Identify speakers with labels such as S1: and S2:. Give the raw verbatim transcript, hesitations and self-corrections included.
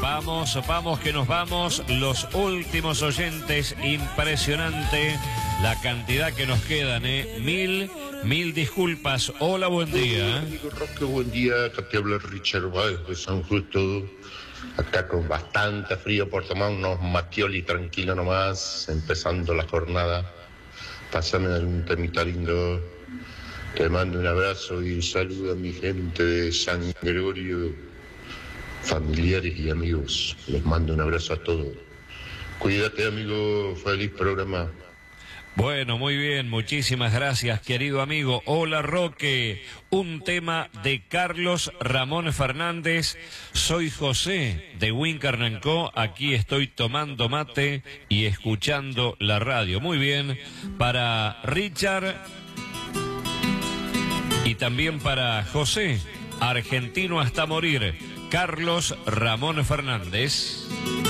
S1: Vamos, vamos que nos vamos. Los últimos oyentes, impresionante la cantidad que nos quedan, ¿eh? Mil, mil disculpas. Hola, buen día.
S2: Amigo Roque, buen día. Acá te habla Richard Báez de San Justo. Acá con bastante frío por tomar unos matioli tranquilo nomás, empezando la jornada. Pásame algún temita lindo. Te mando un abrazo y saludo a mi gente de San Gregorio, familiares y amigos. Les mando un abrazo a todos. Cuídate, amigo. Feliz programa.
S1: Bueno, muy bien, muchísimas gracias, querido amigo. Hola, Roque. Un tema de Carlos Ramón Fernández. Soy José de Wincarnancó. Aquí estoy tomando mate y escuchando la radio. Muy bien. Para Richard y también para José, argentino hasta morir, Carlos Ramón Fernández.